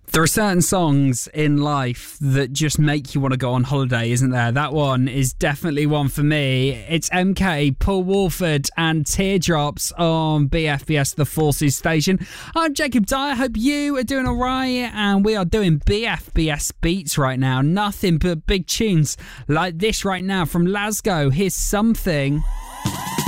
There are certain songs in life that just make you want to go on holiday, isn't there? That one is definitely one for me. It's MK, Paul Wolford and Teardrops on BFBS The Forces Station. I'm Jacob Dyer. Hope you are doing all right. And we are doing BFBS beats right now. Nothing but big tunes like this right now from Lasgo. Here's Something.